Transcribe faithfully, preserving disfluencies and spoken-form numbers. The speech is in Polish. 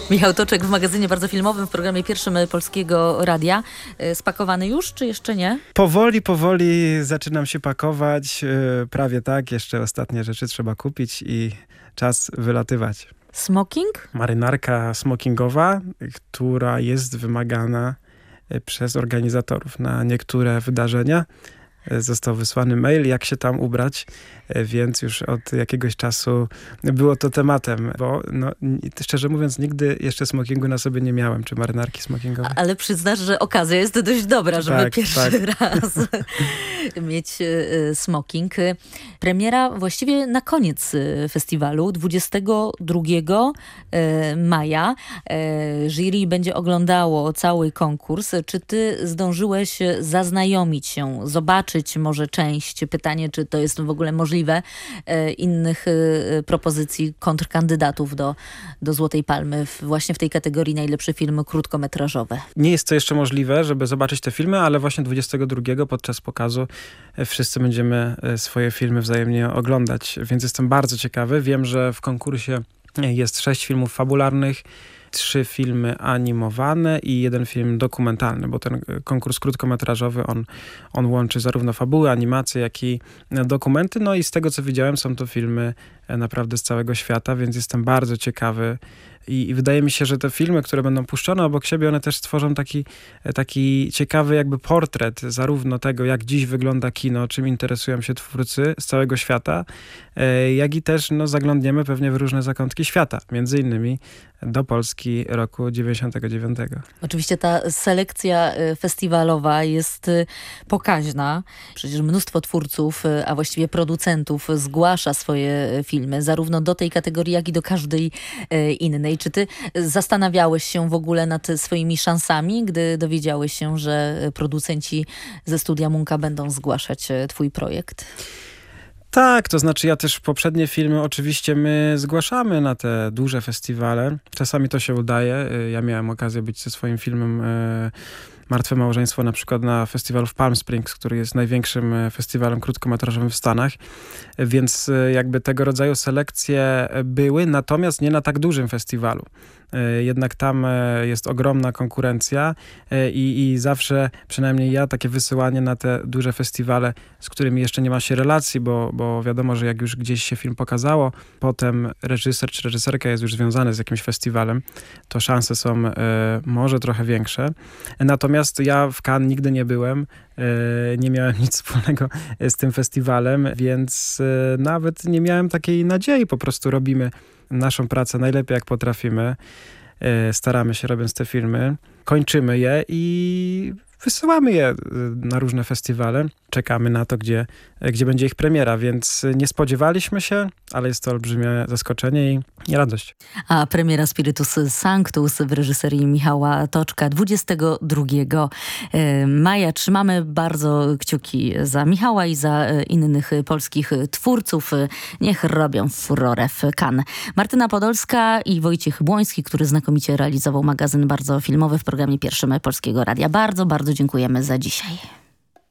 Michał Toczek w magazynie bardzo filmowym w programie pierwszym Polskiego Radia. Spakowany już, czy jeszcze nie? Powoli, powoli zaczynam się pakować. Prawie tak. Jeszcze ostatnie rzeczy trzeba kupić i czas wylatywać. Smoking? Marynarka smokingowa, która jest wymagana przez organizatorów na niektóre wydarzenia. Został wysłany mail, jak się tam ubrać, więc już od jakiegoś czasu było to tematem, bo no, szczerze mówiąc nigdy jeszcze smokingu na sobie nie miałem, czy marynarki smokingowej. Ale przyznasz, że okazja jest dość dobra, żeby tak, pierwszy tak. raz mieć y, smoking. Premiera właściwie na koniec festiwalu, dwudziestego drugiego maja. Jury będzie oglądało cały konkurs. Czy ty zdążyłeś zaznajomić się, zobaczyć może część, pytanie, czy to jest w ogóle możliwe, e, innych e, propozycji kontrkandydatów do, do Złotej Palmy w, właśnie w tej kategorii najlepszy film krótkometrażowy? Nie jest to jeszcze możliwe, żeby zobaczyć te filmy, ale właśnie dwudziestego drugiego podczas pokazu wszyscy będziemy swoje filmy wzajemnie oglądać, więc jestem bardzo ciekawy. Wiem, że w konkursie jest sześć filmów fabularnych, trzy filmy animowane i jeden film dokumentalny, bo ten konkurs krótkometrażowy, on, on łączy zarówno fabuły, animacje, jak i dokumenty. No i z tego, co widziałem, są to filmy naprawdę z całego świata, więc jestem bardzo ciekawy. I, I wydaje mi się, że te filmy, które będą puszczone obok siebie, one też stworzą taki, taki ciekawy jakby portret zarówno tego, jak dziś wygląda kino, czym interesują się twórcy z całego świata, jak i też no, zaglądniemy pewnie w różne zakątki świata, między innymi do Polski roku dziewięćdziesiątego dziewiątego. Oczywiście ta selekcja festiwalowa jest pokaźna. Przecież mnóstwo twórców, a właściwie producentów zgłasza swoje filmy, zarówno do tej kategorii, jak i do każdej innej. Czy ty zastanawiałeś się w ogóle nad swoimi szansami, gdy dowiedziałeś się, że producenci ze Studia Munka będą zgłaszać twój projekt? Tak, to znaczy ja też poprzednie filmy oczywiście my zgłaszamy na te duże festiwale. Czasami to się udaje. Ja miałem okazję być ze swoim filmem e, Martwe Małżeństwo na przykład na festiwalu w Palm Springs, który jest największym festiwalem krótkometrażowym w Stanach, więc jakby tego rodzaju selekcje były, natomiast nie na tak dużym festiwalu. Jednak tam jest ogromna konkurencja i, i zawsze, przynajmniej ja, takie wysyłanie na te duże festiwale, z którymi jeszcze nie ma się relacji, bo, bo wiadomo, że jak już gdzieś się film pokazało, potem reżyser czy reżyserka jest już związany z jakimś festiwalem, to szanse są e, może trochę większe. Natomiast ja w Cannes nigdy nie byłem, e, nie miałem nic wspólnego z tym festiwalem, więc e, nawet nie miałem takiej nadziei, po prostu robimy naszą pracę najlepiej jak potrafimy. Staramy się, robiąc te filmy. Kończymy je i wysyłamy je na różne festiwale. Czekamy na to, gdzie, gdzie będzie ich premiera, więc nie spodziewaliśmy się, ale jest to olbrzymie zaskoczenie i, i radość. A premiera Spiritus Sanctus w reżyserii Michała Toczka dwudziestego drugiego maja. Trzymamy bardzo kciuki za Michała i za innych polskich twórców. Niech robią furorę w Cannes. Martyna Podolska i Wojciech Błoński, który znakomicie realizował magazyn bardzo filmowy w programie pierwszym Polskiego Radia. Bardzo, bardzo dziękujemy za dzisiaj.